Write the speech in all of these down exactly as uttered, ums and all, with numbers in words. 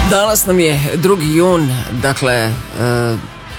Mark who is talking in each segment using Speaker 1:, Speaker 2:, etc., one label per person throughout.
Speaker 1: Danas nam je drugi jun, dakle, uh,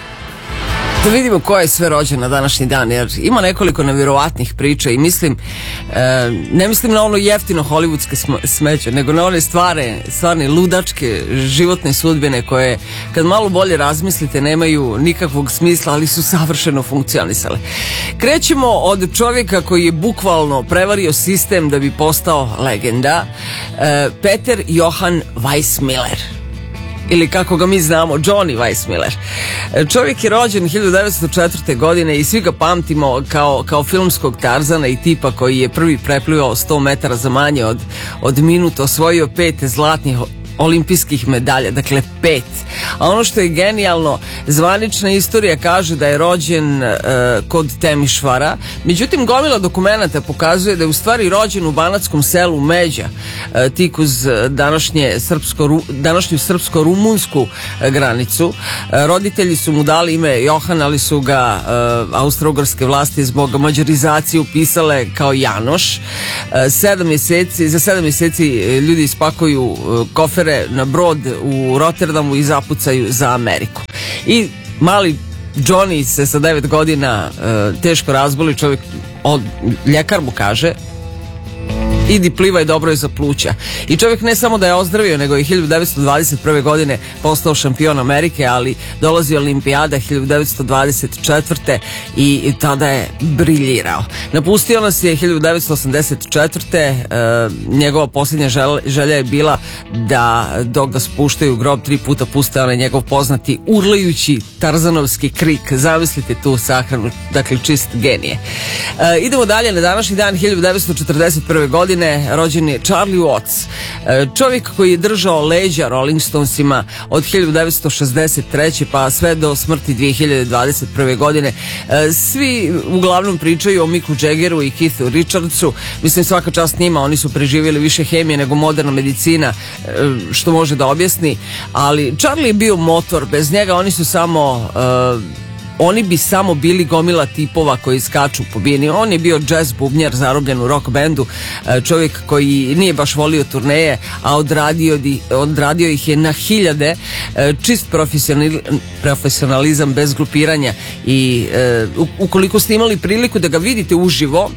Speaker 1: da vidimo ko je sve rođen na današnji dan, jer ima nekoliko nevjerovatnih priča i mislim, uh, ne mislim na ono jeftino hollywoodske smeće, nego na one stvarne, stvarne ludačke životne sudbine koje, kad malo bolje razmislite, nemaju nikakvog smisla, ali su savršeno funkcionisale. Krećemo od čovjeka koji je bukvalno prevario sistem da bi postao legenda, uh, Peter Johann Weissmiller. Ili kako ga mi znamo, Johnny Weissmiller. Čovjek je rođen hiljadu devetsto četvrte. godine i svi ga pamtimo kao, kao filmskog Tarzana i tipa koji je prvi preplivao sto metara za manje od, od minuta, osvojio pet zlatnih olimpijskih medalja, dakle pet. A ono što je genijalno, zvanična istorija kaže da je rođen uh, kod Temišvara, međutim gomila dokumenata pokazuje da je u stvari rođen u banatskom selu Međa, uh, tik uz današnje srpsko, današnju srpsko-rumunsku uh, granicu. Uh, roditelji su mu dali ime Johan, ali su ga uh, austro-ugarske vlasti zbog mađarizacije upisale kao Janoš. Uh, sedam mjeseci, za sedam mjeseci ljudi ispakuju uh, kofer na brod u Rotterdamu i zapucaju za Ameriku. I mali Johnny se sa devet godina uh, teško razboli, čovjek, od, ljekar mu kaže idi plivaj, dobro je za pluća. I čovjek ne samo da je ozdravio, nego je hiljadu devetsto dvadeset prve. godine postao šampion Amerike, ali dolazi olimpijada hiljadu devetsto dvadeset četvrte. i, i tada je briljirao. Napustio nas je hiljadu devetsto osamdeset četvrte. E, njegova posljednja želja, želja je bila da dok ga spuštaju u grob tri puta puste onaj njegov poznati urlajući tarzanovski krik. Zamislite tu sahranu, dakle čist genije. E, idemo dalje, na današnji dan hiljadu devetsto četrdeset prve. godine rođen je Charlie Watts, čovjek koji je držao leđa Rolling Stonesima od hiljadu devetsto šezdeset treće. pa sve do smrti dvije hiljade dvadeset prve. godine. Svi uglavnom pričaju o Micku Jaggeru i Keithu Richardsu, mislim svaka čast njima, oni su preživjeli više hemije nego moderna medicina, što može da objasni, ali Charlie je bio motor, bez njega oni su samo uh, oni bi samo bili gomila tipova koji skaču po bini. On je bio jazz bubnjar zarobljen u rock bandu, čovjek koji nije baš volio turneje, a odradio, odradio ih je na hiljade, čist profesionalizam bez glupiranja. I ukoliko ste imali priliku da ga vidite uživo,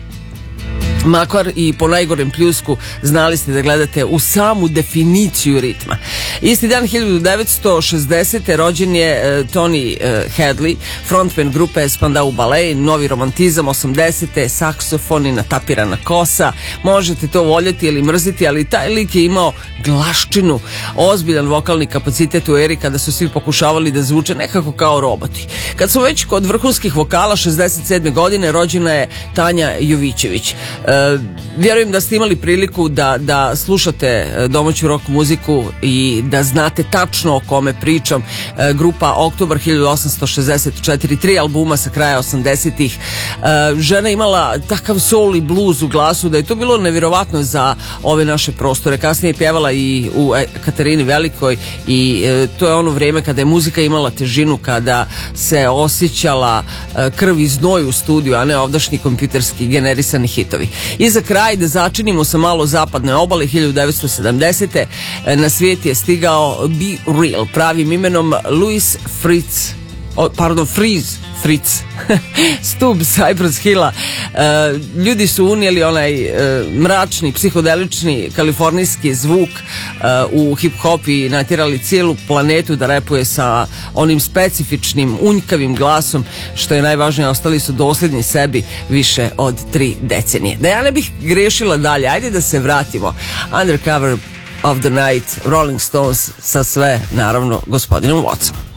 Speaker 1: makar i po najgorem pljusku, znali ste da gledate u samu definiciju ritma. Isti dan hiljadu devetsto šezdesete. rođen je uh, Tony uh, Hadley, frontman grupe Spandau Ballet, novi romantizam. osamdesete. saksofoni, natapirana kosa, možete to voljeti ili mrziti, ali taj lik je imao glaščinu, ozbiljan vokalni kapacitet u eri kada su svi pokušavali da zvuče nekako kao roboti. Kad smo već kod vrhunskih vokala, šezdeset sedme. godine rođena je Tanja Jovićević. Uh, vjerujem da ste imali priliku da, da slušate domaću rock muziku i da znate tačno o kome pričam. Uh, grupa Oktobar hiljadu osamsto šezdeset četiri, tri albuma sa kraja osamdesetih. Uh, žena imala takav soul i blues u glasu da je to bilo nevjerovatno za ove naše prostore. Kasnije je pjevala i u Katerini Velikoj i uh, to je ono vrijeme kada je muzika imala težinu, kada se osjećala uh, krv i znoj u studiju, a ne ovdašnji kompjuterski generisani hitovi. I za kraj da začinimo sa malo zapadne obale, hiljadu devetsto sedamdesete. na svijet je stigao Be Real, pravim imenom Louis Fritz, pardon, Freeze Fritz, stub Cypress Hilla. Uh, ljudi su unijeli onaj uh, mračni, psihodelični, kalifornijski zvuk uh, u hip-hop i natjerali cijelu planetu da repuje sa onim specifičnim, unjkavim glasom, što je najvažnije, ostali su dosljedni sebi više od tri decenije. Da ja ne bih grešila dalje, ajde da se vratimo. Undercover of the Night, Rolling Stones, sa sve, naravno, gospodinom Wattsom.